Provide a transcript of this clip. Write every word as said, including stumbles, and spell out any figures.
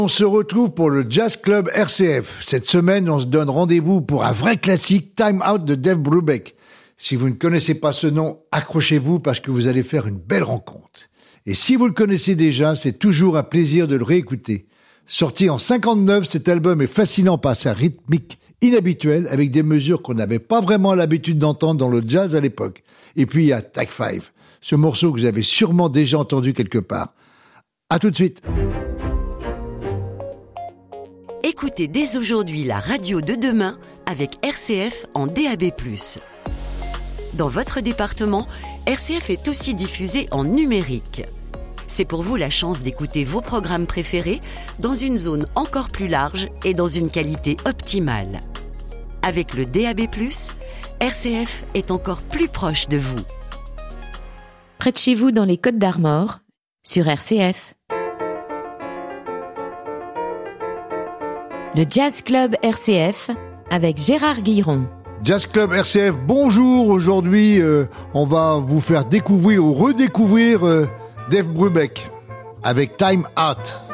On se retrouve pour le Jazz Club R C F. Cette semaine, on se donne rendez-vous pour un vrai classique, Time Out de Dave Brubeck. Si vous ne connaissez pas ce nom, accrochez-vous parce que vous allez faire une belle rencontre. Et si vous le connaissez déjà, c'est toujours un plaisir de le réécouter. Sorti en cinquante-neuf, cet album est fascinant par sa rythmique inhabituelle avec des mesures qu'on n'avait pas vraiment l'habitude d'entendre dans le jazz à l'époque. Et puis il y a Take Five, ce morceau que vous avez sûrement déjà entendu quelque part. À tout de suite. Écoutez dès aujourd'hui la radio de demain avec R C F en D A B plus. Dans votre département, R C F est aussi diffusé en numérique. C'est pour vous la chance d'écouter vos programmes préférés dans une zone encore plus large et dans une qualité optimale. Avec le D A B plus, R C F est encore plus proche de vous. Près de chez vous dans les Côtes-d'Armor, sur R C F. Le Jazz Club R C F avec Gérard Guilleron. Jazz Club R C F, bonjour. Aujourd'hui, euh, on va vous faire découvrir ou redécouvrir euh, Dave Brubeck avec Time Out.